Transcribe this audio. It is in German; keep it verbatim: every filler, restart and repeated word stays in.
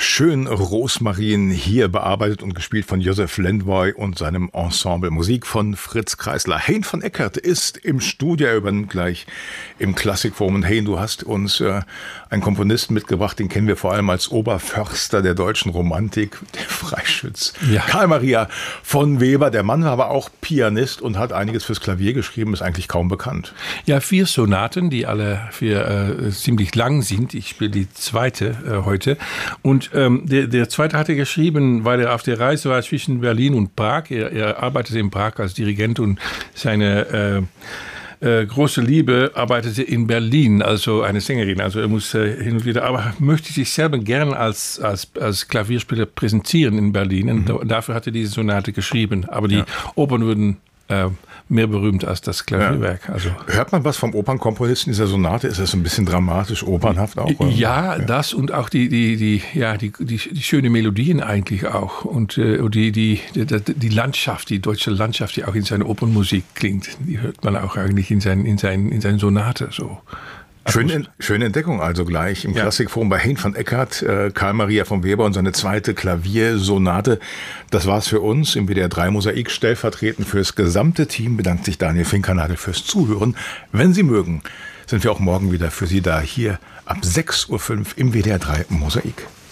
Schön Rosmarin, hier bearbeitet und gespielt von Josef Lendvoy und seinem Ensemble. Musik von Fritz Kreisler. Hein van Eckert ist im Studio, er übernimmt gleich im Klassikforum. Und Hein, du hast uns äh, einen Komponisten mitgebracht, den kennen wir vor allem als Oberförster der deutschen Romantik, der Freischütz. Ja. Karl Maria von Weber. Der Mann war aber auch Pianist und hat einiges fürs Klavier geschrieben, ist eigentlich kaum bekannt. Ja, vier Sonaten, die alle vier äh, ziemlich lang sind. Ich spiele die zweite äh, heute. Und ähm, der, der zweite hat er geschrieben, weil er auf der Reise war zwischen Berlin und Prag. Er, er arbeitete in Prag als Dirigent und seine äh, äh, große Liebe arbeitete in Berlin, also eine Sängerin. Also er muss äh, hin und wieder, aber möchte sich selber gern als, als, als Klavierspieler präsentieren in Berlin. Und mhm. dafür hat er diese Sonate geschrieben. Aber die ja. Opern würden äh, mehr berühmt als das Klavierwerk. Ja. Also hört man was vom Opernkomponisten dieser Sonate? Ist das ein bisschen dramatisch, opernhaft auch? Ja, ja, das und auch die, die, die, ja, die, die, die schöne Melodien eigentlich auch. Und äh, die, die, die, die Landschaft, die deutsche Landschaft, die auch in seiner Opernmusik klingt, die hört man auch eigentlich in seinen, in seinen, in seinen Sonate so. Schöne, schöne Entdeckung also gleich im ja. Klassikforum bei Hein van Eckert, äh, Karl Maria von Weber und seine zweite Klaviersonate. Das war's für uns im W D R drei Mosaik. Stellvertretend fürs gesamte Team bedankt sich Daniel Finkernagel fürs Zuhören. Wenn Sie mögen, sind wir auch morgen wieder für Sie da, hier ab sechs Uhr fünf im W D R drei Mosaik.